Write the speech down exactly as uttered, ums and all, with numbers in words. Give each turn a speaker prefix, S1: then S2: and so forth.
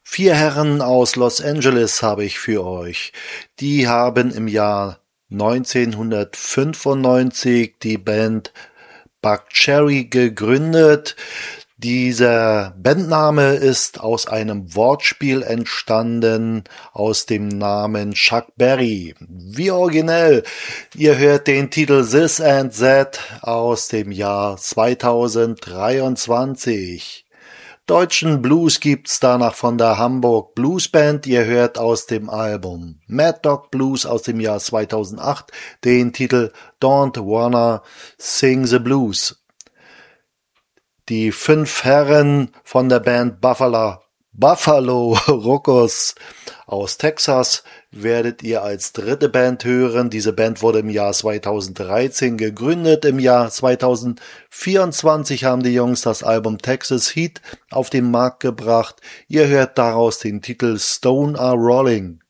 S1: Vier Herren aus Los Angeles habe ich für euch. Die haben im Jahr neunzehnhundertfünfundneunzig die Band Buckcherry gegründet. Dieser Bandname ist aus einem Wortspiel entstanden, aus dem Namen Chuck Berry. Wie originell! Ihr hört den Titel This and That aus dem Jahr zweitausenddreiundzwanzig. Deutschen Blues gibt's danach von der Hamburg Blues Band. Ihr hört aus dem Album Mad Dog Blues aus dem Jahr zweitausendacht den Titel Don't Wanna Sing the Blues. Die fünf Herren von der Band Buffalo, Buffalo Rockers aus Texas werdet ihr als dritte Band hören. Diese Band wurde im Jahr zweitausenddreizehn gegründet. Im Jahr zweitausendvierundzwanzig haben die Jungs das Album Texas Heat auf den Markt gebracht. Ihr hört daraus den Titel Stone Are Rolling.